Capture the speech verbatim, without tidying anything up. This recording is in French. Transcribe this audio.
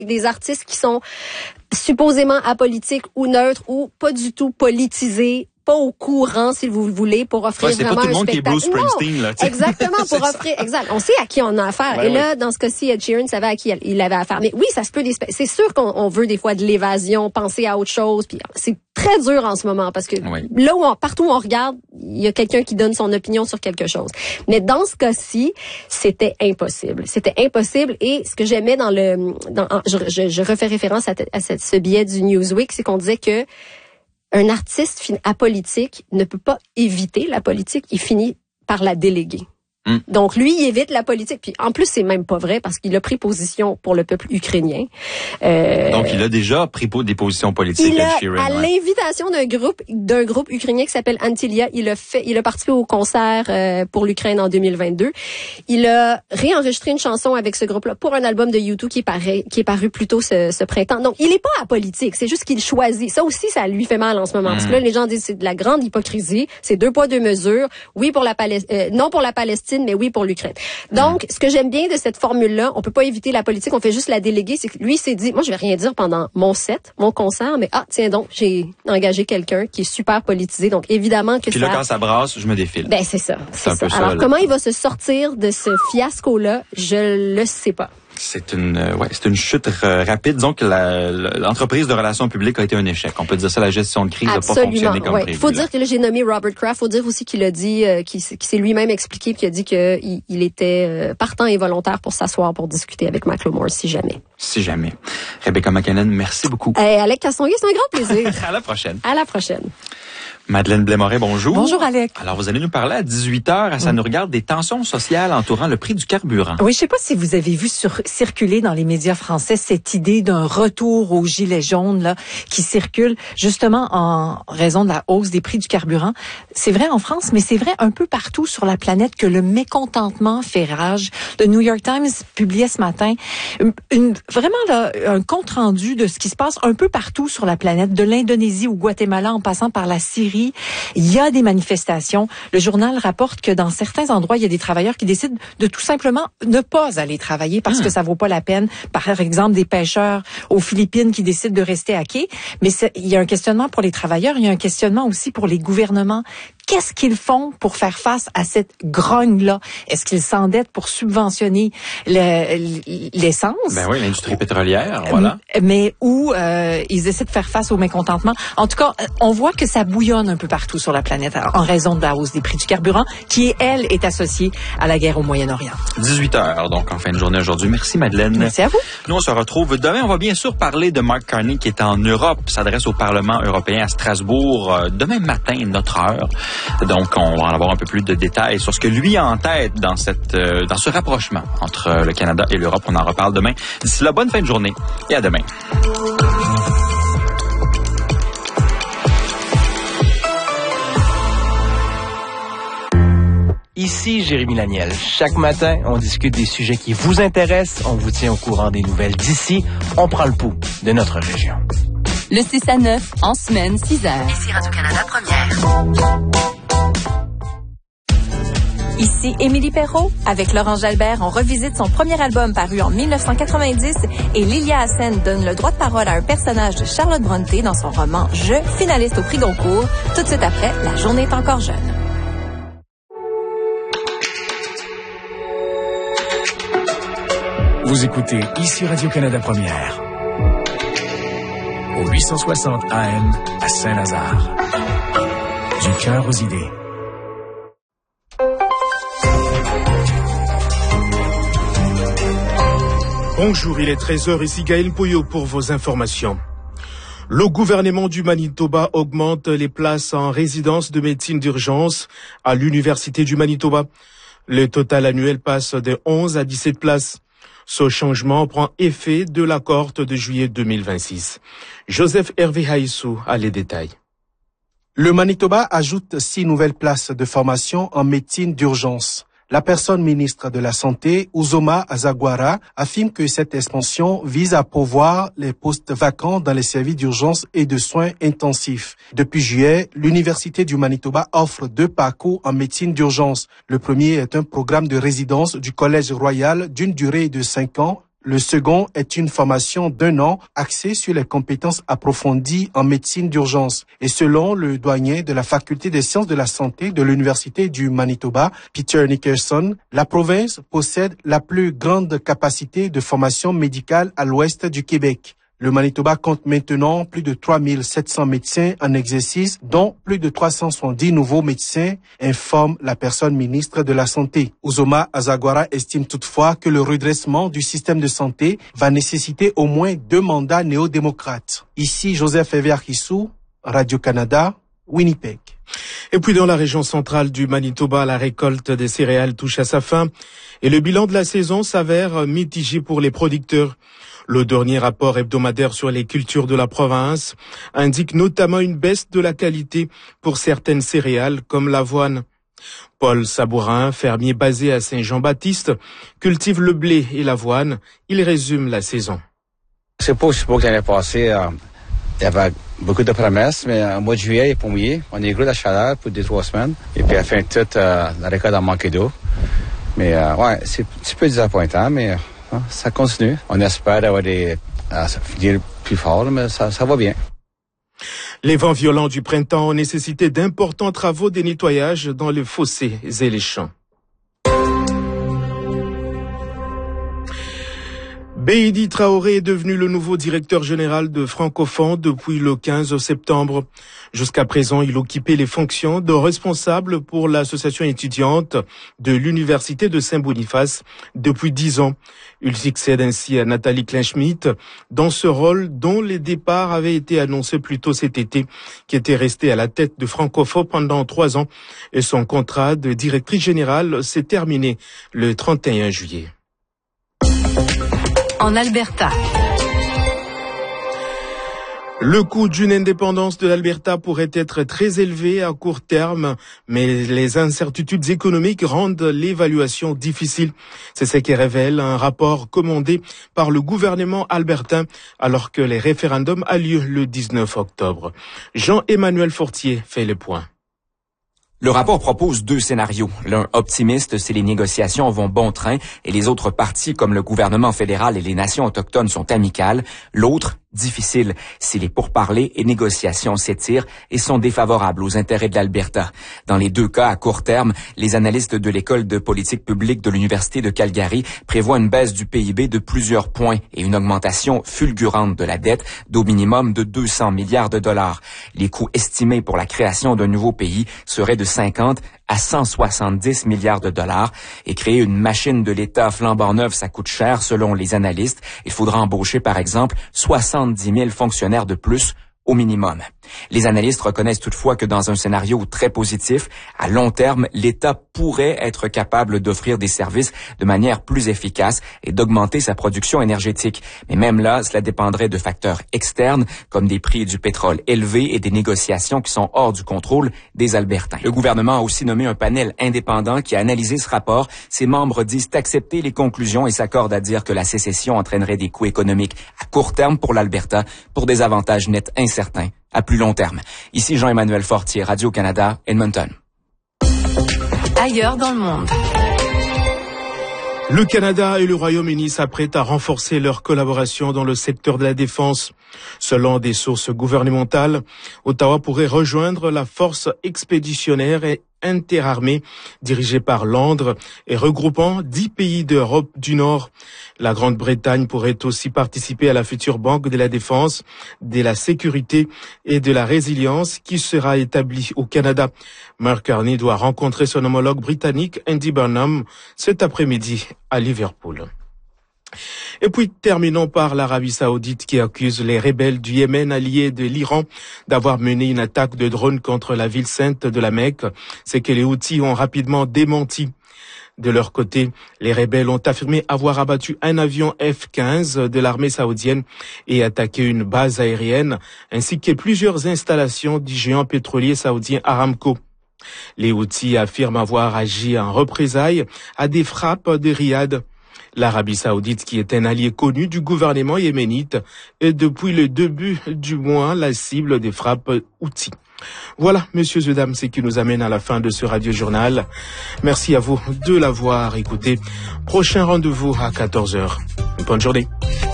des artistes qui sont supposément apolitiques ou neutres ou pas du tout politisés, pas au courant, si vous le voulez, pour offrir ouais, c'est vraiment pas tout le un monde spectacle. Qui est Bruce Springsteen, là, exactement, pour offrir, exact. On sait à qui on a affaire. Ouais, Et là, oui. dans ce cas-ci, Ed Sheeran savait à qui il avait affaire. Mais oui, ça se peut des, c'est sûr qu'on on veut des fois de l'évasion, penser à autre chose, puis c'est très dur en ce moment parce que oui. là où on, partout où on regarde, il y a quelqu'un qui donne son opinion sur quelque chose. Mais dans ce cas-ci, c'était impossible. C'était impossible. Et ce que j'aimais dans le, dans, je, je, je refais référence à, à cette, ce billet du Newsweek, c'est qu'on disait que un artiste apolitique ne peut pas éviter la politique, il finit par la déléguer. Mm. Donc, lui, il évite la politique. Puis, en plus, c'est même pas vrai parce qu'il a pris position pour le peuple ukrainien. Euh, Donc, il a déjà pris des positions politiques. Il a, Ed Sheeran, à ouais. l'invitation d'un groupe, d'un groupe ukrainien qui s'appelle Antilia, il a fait, il a participé au concert euh, pour l'Ukraine en deux mille vingt-deux. Il a réenregistré une chanson avec ce groupe-là pour un album de U deux qui est paru, qui est paru plus tôt ce, ce printemps. Donc, il est pas apolitique. C'est juste qu'il choisit. Ça aussi, ça lui fait mal en ce moment. Mm. Parce que là, les gens disent c'est de la grande hypocrisie. C'est deux poids, deux mesures. Oui pour la Palestine, euh, non pour la Palestine, mais oui pour l'Ukraine. Donc, mmh. ce que j'aime bien de cette formule-là, on peut pas éviter la politique, on fait juste la déléguer, c'est que lui s'est dit, moi je vais rien dire pendant mon set, mon concert, mais ah tiens donc, j'ai engagé quelqu'un qui est super politisé, donc évidemment que Puis ça... là, quand ça brasse, je me défile. Ben c'est ça, c'est, c'est ça. ça. Alors là. comment il va se sortir de ce fiasco-là, je le sais pas. C'est une, euh, ouais, c'est une chute euh, rapide. Disons que la, l'entreprise de relations publiques a été un échec. On peut dire ça, la gestion de crise n'a pas fonctionné comme ouais. prévu. Il faut dire que là, j'ai nommé Robert Kraft. Faut dire aussi qu'il a dit, euh, qu'il, qu'il s'est lui-même expliqué, puis qu'il a dit qu'il il était euh, partant et volontaire pour s'asseoir pour discuter avec Macklemore, si jamais. Si jamais. Rebecca McKinnon, merci beaucoup. Hey, Alec Castonguay, c'est un grand plaisir. À la prochaine. À la prochaine. Madeleine Blais-Moret, bonjour. Bonjour, Alec. Alors, vous allez nous parler à dix-huit heures, ça mmh. nous regarde des tensions sociales entourant le prix du carburant. Oui, je sais pas si vous avez vu sur, circuler dans les médias français cette idée d'un retour aux gilets jaunes, là, qui circule justement en raison de la hausse des prix du carburant. C'est vrai en France, mais c'est vrai un peu partout sur la planète que le mécontentement fait rage. Le New York Times publiait ce matin une, une, vraiment là, un compte-rendu de ce qui se passe un peu partout sur la planète, de l'Indonésie au Guatemala en passant par la Syrie. Il y a des manifestations. Le journal rapporte que dans certains endroits, il y a des travailleurs qui décident de tout simplement ne pas aller travailler parce mmh. que ça vaut pas la peine. Par exemple, des pêcheurs aux Philippines qui décident de rester à quai. Mais il y a un questionnement pour les travailleurs, il y a un questionnement aussi pour les gouvernements. Qu'est-ce qu'ils font pour faire face à cette grogne-là? Est-ce qu'ils s'endettent pour subventionner le, l'essence? Ben oui, l'industrie pétrolière, voilà. Mais où euh, ils essaient de faire face au mécontentement. En tout cas, on voit que ça bouillonne un peu partout sur la planète en raison de la hausse des prix du carburant, qui, elle, est associée à la guerre au Moyen-Orient. dix-huit heures, donc en fin de journée aujourd'hui. Merci, Madeleine. Merci à vous. Nous, on se retrouve demain. On va bien sûr parler de Mark Carney qui est en Europe, s'adresse au Parlement européen à Strasbourg euh, demain matin, notre heure. Donc, on va en avoir un peu plus de détails sur ce que lui a en tête dans cette, euh, dans ce rapprochement entre le Canada et l'Europe. On en reparle demain. D'ici là, bonne fin de journée et à demain. Ici Jérémy Laniel. Chaque matin, on discute des sujets qui vous intéressent. On vous tient au courant des nouvelles d'ici. On prend le pouls de notre région. Le six à neuf, en semaine, six heures. Ici Radio-Canada Première. Ici Émilie Perrault. Avec Laurent Jalbert, on revisite son premier album paru en dix-neuf cent quatre-vingt-dix et Lilia Hassen donne le droit de parole à un personnage de Charlotte Brontë dans son roman Je, finaliste au prix Goncourt. Tout de suite après, La journée est encore jeune. Vous écoutez Ici Radio-Canada Première. Au huit cent soixante A M à Saint-Lazare. Du cœur aux idées. Bonjour, il est treize heures, ici Gaël Pouillot pour vos informations. Le gouvernement du Manitoba augmente les places en résidence de médecine d'urgence à l'Université du Manitoba. Le total annuel passe de onze à dix-sept places. Ce changement prend effet de la cohorte de juillet deux mille vingt-six. Joseph Hervé Haïssou a les détails. Le Manitoba ajoute six nouvelles places de formation en médecine d'urgence. La personne ministre de la Santé, Uzoma Azagwara, affirme que cette expansion vise à pourvoir les postes vacants dans les services d'urgence et de soins intensifs. Depuis juillet, l'Université du Manitoba offre deux parcours en médecine d'urgence. Le premier est un programme de résidence du Collège royal d'une durée de cinq ans Le second est une formation d'un an axée sur les compétences approfondies en médecine d'urgence. Et selon le doyen de la faculté des sciences de la santé de l'Université du Manitoba, Peter Nickerson, la province possède la plus grande capacité de formation médicale à l'ouest du Québec. Le Manitoba compte maintenant plus de trois mille sept cents médecins en exercice, dont plus de trois cent soixante-dix nouveaux médecins, informe la personne ministre de la Santé. Uzoma Azagwara estime toutefois que le redressement du système de santé va nécessiter au moins deux mandats néo-démocrates. Ici Joseph Eviarkissou, Radio-Canada, Winnipeg. Et puis dans la région centrale du Manitoba, la récolte des céréales touche à sa fin et le bilan de la saison s'avère mitigé pour les producteurs. Le dernier rapport hebdomadaire sur les cultures de la province indique notamment une baisse de la qualité pour certaines céréales comme l'avoine. Paul Sabourin, fermier basé à Saint-Jean-Baptiste, cultive le blé et l'avoine. Il résume la saison. C'est pas aussi beau que l'année passée. Euh, il y avait beaucoup de promesses, mais au mois de juillet, il est pas mouillé. On est gros de la chaleur pour deux, trois semaines. Et puis à la fin de tout, euh, la récolte a manqué d'eau. Mais euh, ouais, c'est un petit peu désappointant, mais... ça continue. On espère avoir des, à finir plus fort, mais ça, ça va bien. Les vents violents du printemps ont nécessité d'importants travaux de nettoyage dans les fossés et les champs. Beïdi Traoré est devenu le nouveau directeur général de Francophone depuis le quinze septembre. Jusqu'à présent, il occupait les fonctions de responsable pour l'association étudiante de l'Université de Saint-Boniface depuis dix ans. Il succède ainsi à Nathalie Kleinschmidt dans ce rôle dont les départs avaient été annoncés plus tôt cet été, qui était restée à la tête de Francophone pendant trois ans et son contrat de directrice générale s'est terminé le trente et un juillet. En Alberta. Le coût d'une indépendance de l'Alberta pourrait être très élevé à court terme, mais les incertitudes économiques rendent l'évaluation difficile. C'est ce qui révèle un rapport commandé par le gouvernement albertain alors que les référendums a lieu le dix-neuf octobre. Jean-Emmanuel Fortier fait le point. Le rapport propose deux scénarios. L'un optimiste si les négociations vont bon train et les autres parties comme le gouvernement fédéral et les nations autochtones sont amicales. L'autre difficile si les pourparlers et négociations s'étirent et sont défavorables aux intérêts de l'Alberta. Dans les deux cas, à court terme, les analystes de l'École de politique publique de l'Université de Calgary prévoient une baisse du P I B de plusieurs points et une augmentation fulgurante de la dette d'au minimum de deux cents milliards de dollars. Les coûts estimés pour la création d'un nouveau pays seraient de cinquante à cent soixante-dix milliards de dollars et créer une machine de l'État flambant neuve, ça coûte cher selon les analystes. Il faudra embaucher par exemple soixante-dix mille fonctionnaires de plus au minimum. Les analystes reconnaissent toutefois que dans un scénario très positif, à long terme, l'État pourrait être capable d'offrir des services de manière plus efficace et d'augmenter sa production énergétique. Mais même là, cela dépendrait de facteurs externes comme des prix du pétrole élevés et des négociations qui sont hors du contrôle des Albertains. Le gouvernement a aussi nommé un panel indépendant qui a analysé ce rapport. Ses membres disent accepter les conclusions et s'accordent à dire que la sécession entraînerait des coûts économiques à court terme pour l'Alberta pour des avantages nets incertains à plus long terme. Ici Jean-Emmanuel Fortier, Radio-Canada, Edmonton. Ailleurs dans le monde. Le Canada et le Royaume-Uni s'apprêtent à renforcer leur collaboration dans le secteur de la défense. Selon des sources gouvernementales, Ottawa pourrait rejoindre la force expéditionnaire et interarmée dirigée par Londres et regroupant dix pays d'Europe du Nord. La Grande-Bretagne pourrait aussi participer à la future Banque de la Défense, de la Sécurité et de la Résilience qui sera établie au Canada. Mark Carney doit rencontrer son homologue britannique Andy Burnham cet après-midi à Liverpool. Et puis terminons par l'Arabie Saoudite qui accuse les rebelles du Yémen alliés de l'Iran d'avoir mené une attaque de drone contre la ville sainte de la Mecque. C'est que les Houthis ont rapidement démenti. De leur côté, les rebelles ont affirmé avoir abattu un avion F quinze de l'armée saoudienne et attaqué une base aérienne ainsi que plusieurs installations du géant pétrolier saoudien Aramco. Les Houthis affirment avoir agi en représailles à des frappes de Riyad. L'Arabie Saoudite, qui est un allié connu du gouvernement yéménite, est depuis le début du mois la cible des frappes Houthis. Voilà, messieurs et dames, ce qui nous amène à la fin de ce radio-journal. Merci à vous de l'avoir écouté. Prochain rendez-vous à quatorze heures. Bonne journée.